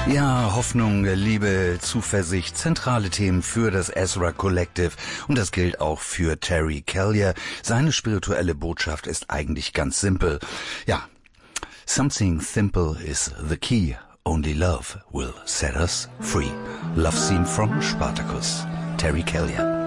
Ja, Hoffnung, Liebe, Zuversicht, zentrale Themen für das Ezra Collective. Und das gilt auch für Terry Callier. Seine spirituelle Botschaft ist eigentlich ganz simpel. Ja, something simple is the key. Only love will set us free. Love Theme from Spartacus. Terry Callier.